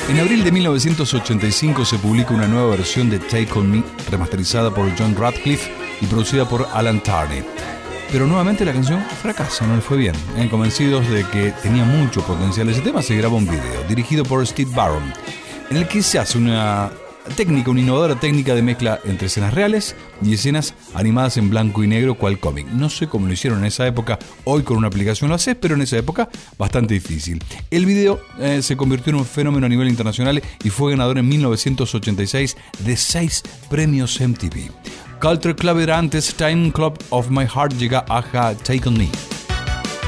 En abril de 1985 se publica una nueva versión de Take On Me, remasterizada por John Radcliffe y producida por Alan Turner. Pero nuevamente la canción fracasa, no le fue bien. Convencidos de que tenía mucho potencial ese tema, se graba un video, dirigido por Steve Barron, en el que se hace una innovadora técnica de mezcla entre escenas reales y escenas animadas en blanco y negro, cual cómic. No sé cómo lo hicieron en esa época, hoy con una aplicación lo haces, pero en esa época bastante difícil. El video se convirtió en un fenómeno a nivel internacional y fue ganador en 1986 de 6 premios MTV. Culture Club era antes, Time Club of My Heart llega a Take On Me.